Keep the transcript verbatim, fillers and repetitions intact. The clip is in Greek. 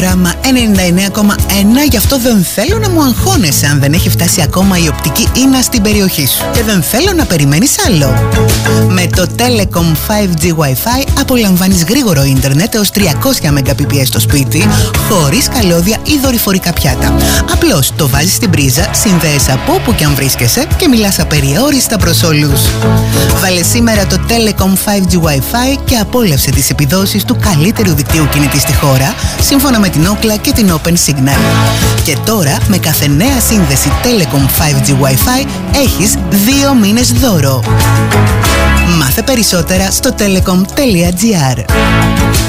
ενενήντα εννέα κόμμα ένα, γι' αυτό δεν θέλω να μου αγχώνεσαι αν δεν έχει φτάσει ακόμα η οπτική ίνα στην περιοχή σου. Και δεν θέλω να περιμένεις άλλο. Με το Telecom φάιβ τζι Wi-Fi απολαμβάνεις γρήγορο ίντερνετ έως τριακόσια μεγαμπιτ στο σπίτι, χωρίς καλώδια ή δορυφορικά πιάτα. Απλώς το βάζεις στην πρίζα, συνδέεσαι από όπου και αν βρίσκεσαι και μιλάς απεριόριστα προς όλους. Βάλε σήμερα το Telecom φάιβ τζι Wi-Fi και απόλαυσε τις επιδόσεις του καλύτερου δικτύου κινητή στη χώρα, σύμφωνα με την Ookla και την Open Signal. Και τώρα, με κάθε νέα σύνδεση Telecom φάιβ τζι Wi-Fi, έχεις δύο μήνες δώρο. Μάθε περισσότερα στο telecom τελεία gr.